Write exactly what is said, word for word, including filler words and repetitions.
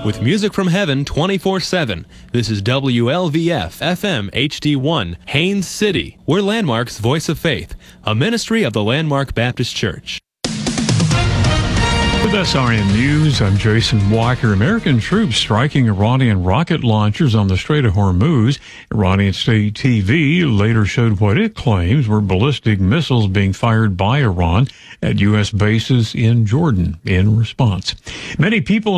with music from heaven twenty-four seven. This is W L V F F M H D one, Haines City. We're Landmark's Voice of Faith, a ministry of the Landmark Baptist Church. With S R N News, I'm Jason Walker. American troops striking Iranian rocket launchers on the Strait of Hormuz. Iranian state T V later showed what it claims were ballistic missiles being fired by Iran at U S bases in Jordan in response. Many people